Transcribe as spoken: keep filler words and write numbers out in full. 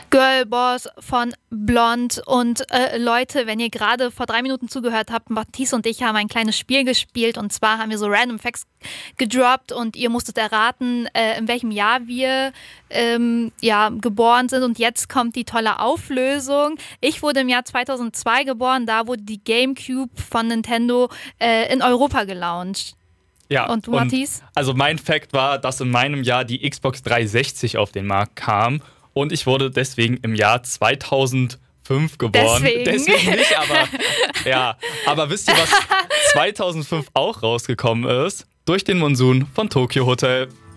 Girlboss von Blond. Und äh, Leute, wenn ihr gerade vor drei Minuten zugehört habt, Matthias und ich haben ein kleines Spiel gespielt. Und zwar haben wir so Random Facts gedroppt und ihr musstet erraten, äh, in welchem Jahr wir ähm, ja, geboren sind. Und jetzt kommt die tolle Auflösung. Ich wurde im Jahr zweitausendzwei geboren. Da wurde die GameCube von Nintendo äh, in Europa gelauncht. Ja, und du, Matthias? Also mein Fact war, dass in meinem Jahr die Xbox dreihundertsechzig auf den Markt kam. Und ich wurde deswegen im Jahr zweitausendfünf geboren. Deswegen, deswegen nicht, aber ja. Aber wisst ihr, was zweitausendfünf auch rausgekommen ist? Durch den Monsun von Tokyo Hotel.